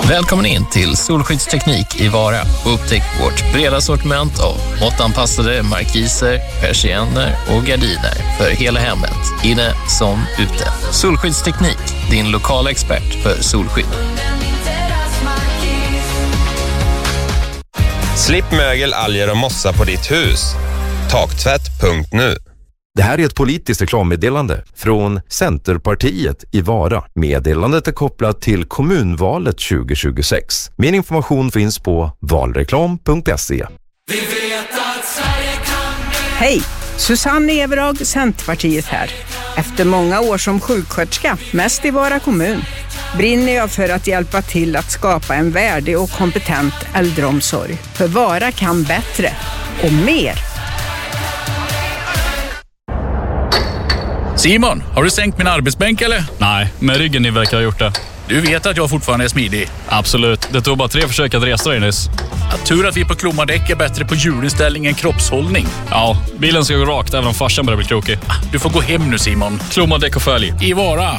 Välkommen in till Solskyddsteknik i Vara och upptäck vårt breda sortiment av måttanpassade markiser, persienner och gardiner för hela hemmet, inne som ute. Solskyddsteknik, din lokala expert för solskydd. Slipp mögel, alger och mossa på ditt hus. Taktvätt.nu. Det här är ett politiskt reklammeddelande från Centerpartiet i Vara. Meddelandet är kopplat till kommunvalet 2026. Mer information finns på valreklam.se. Hej, Susanne Everag, Centerpartiet här. Efter många år som sjuksköterska, mest i Vara kommun, brinner jag för att hjälpa till att skapa en värdig och kompetent äldreomsorg. För Vara kan bättre och mer. Simon, har du sänkt min arbetsbänk eller? Nej, men ryggen ni verkar ha gjort det. Du vet att jag fortfarande är smidig. Absolut, det tog bara 3 försök att resa dig nyss. Tur att vi på Klomadäck är bättre på hjulinställning än kroppshållning. Ja, bilen ska gå rakt även om farsan börjar bli krokig. Du får gå hem nu Simon. Klomadäck och följ. I Vara.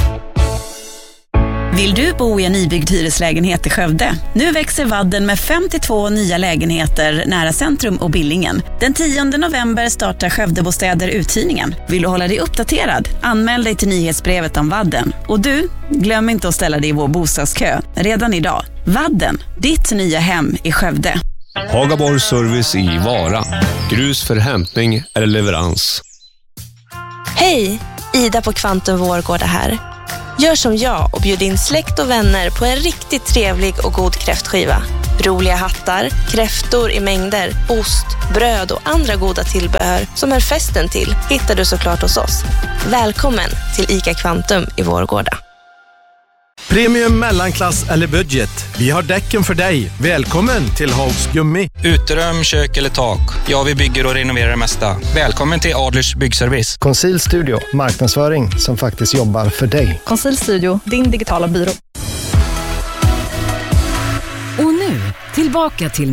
Vill du bo i en nybyggd hyreslägenhet i Skövde? Nu växer Vadden med 52 nya lägenheter nära centrum och Billingen. Den 10 november startar Skövdebostäder uthyrningen. Vill du hålla dig uppdaterad? Anmäl dig till nyhetsbrevet om Vadden. Och du, glöm inte att ställa dig i vår bostadskö redan idag. Vadden, ditt nya hem i Skövde. Hagaborg Service i Vara. Grus för hämtning eller leverans. Hej, Ida på Kvantum Vårgårda här. Gör som jag och bjud in släkt och vänner på en riktigt trevlig och god kräftskiva. Roliga hattar, kräftor i mängder, ost, bröd och andra goda tillbehör som är festen till hittar du såklart hos oss. Välkommen till ICA Kvantum i Vårgårda. Premium, mellanklass eller budget. Vi har däcken för dig. Välkommen till Haugs Gummi. Uterum, kök eller tak. Ja, vi bygger och renoverar det mesta. Välkommen till Adlers Byggservice. Conceal Studio, marknadsföring som faktiskt jobbar för dig. Conceal Studio, din digitala byrå. Och nu, tillbaka till